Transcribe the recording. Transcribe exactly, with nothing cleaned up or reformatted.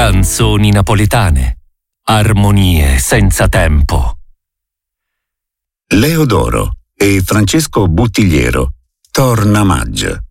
Canzoni napoletane. Armonie senza tempo. Leo Doro e Francesco Buttigliero. Torna Maggia.